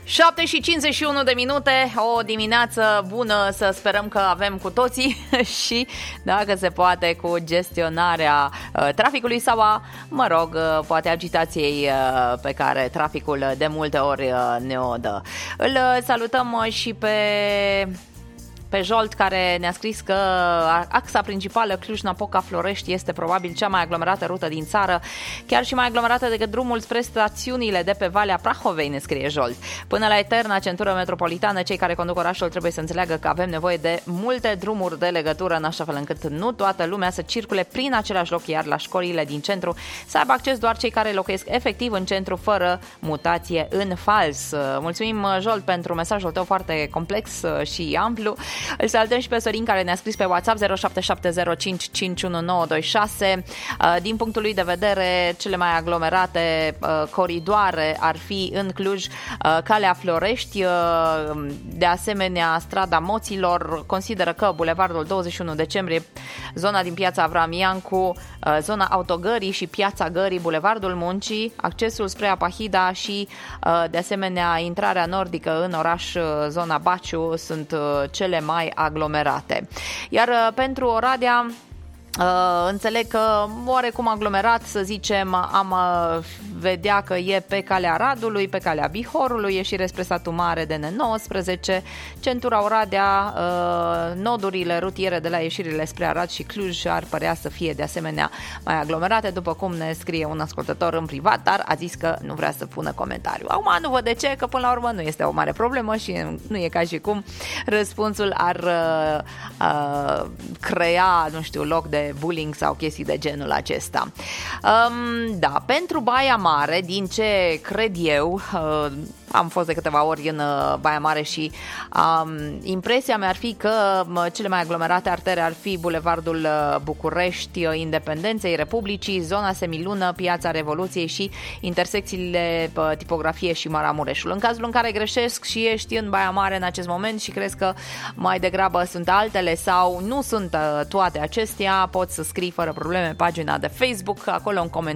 7:51, o dimineață bună să sperăm că avem cu toții și, dacă se poate, cu gestionarea traficului sau poate agitației pe care traficul de multe ori ne-o dă. Îl salutăm și pe Jolt, care ne-a scris că axa principală Cluj-Napoca-Florești este probabil cea mai aglomerată rută din țară, chiar și mai aglomerată decât drumul spre stațiunile de pe Valea Prahovei, ne scrie Jolt. Până la eterna centură metropolitană, cei care conduc orașul trebuie să înțeleagă că avem nevoie de multe drumuri de legătură, în așa fel încât nu toată lumea să circule prin același loc, iar la școlile din centru să aibă acces doar cei care locuiesc efectiv în centru, fără mutație în fals. Mulțumim, Jolt, pentru mesajul tău foarte complex și amplu. Îl salutăm și pe Sorin, care ne-a scris pe WhatsApp 0770551926. Din punctul lui de vedere, cele mai aglomerate coridoare ar fi în Cluj Calea Florești, de asemenea strada Moților. Consideră că Bulevardul 21 decembrie, zona din Piața Avram Iancu, zona Autogării și Piața Gării, Bulevardul Muncii, accesul spre Apahida și de asemenea intrarea nordică în oraș, zona Baciu, sunt cele mai aglomerate. Iar pentru Oradea, înțeleg că oarecum aglomerat, să zicem, am vedea că e pe calea Aradului, pe calea Bihorului, ieșire spre Satul Mare de N19, centura Oradea, nodurile rutiere de la ieșirile spre Arad și Cluj ar părea să fie de asemenea mai aglomerate, după cum ne scrie un ascultător în privat, dar a zis că nu vrea să pună comentariu. Acum nu văd de ce, că până la urmă nu este o mare problemă și nu e ca și cum răspunsul ar crea, nu știu, loc de bullying sau chestii de genul acesta. Da, pentru Baia Mare, din ce cred eu, am fost de câteva ori în Baia Mare și impresia mea ar fi că cele mai aglomerate artere ar fi Bulevardul București, Independenței, Republicii, zona Semilună, Piața Revoluției și intersecțiile Tipografie și Maramureșul. În cazul în care greșesc și ești în Baia Mare în acest moment și crezi că mai degrabă sunt altele sau nu sunt toate acestea, poți să scrii fără probleme pagina de Facebook, acolo în comentarii